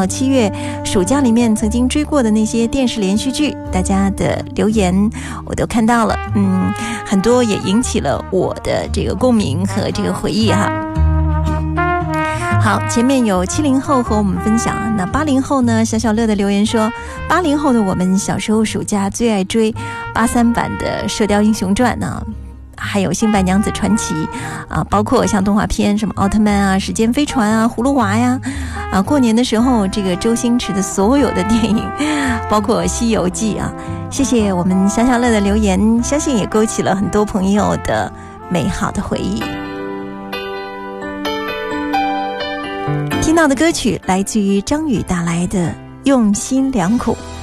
7月暑假里面曾经追过的那些电视连续剧，大家的留言我都看到了，很多也引起了我的这个共鸣和这个回忆哈。好，前面有70后和我们分享，那80后呢？小小乐的留言说，80后的我们小时候暑假最爱追83版的《射雕英雄传》呢，还有《新白娘子传奇》啊，包括像动画片什么奥特曼啊、时间飞船啊、葫芦娃呀，啊，过年的时候这个周星驰的所有的电影，包括《西游记》啊。谢谢我们小小乐的留言，相信也勾起了很多朋友的美好的回忆。听到的歌曲来自于张宇带来的《用心良苦》。